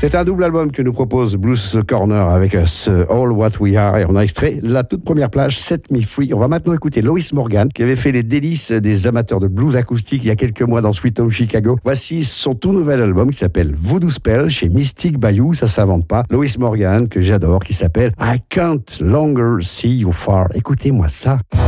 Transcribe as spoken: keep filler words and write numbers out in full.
C'est un double album que nous propose Blues Corner avec ce All What We Are et on a extrait la toute première plage Set Me Free. On va maintenant écouter Lois Morgan qui avait fait les délices des amateurs de blues acoustique il y a quelques mois dans Sweet Home Chicago. Voici son tout nouvel album qui s'appelle Voodoo Spell chez Mystic Bayou, ça s'invente pas. Lois Morgan que j'adore qui s'appelle I Can't Longer See You Far. Écoutez-moi ça.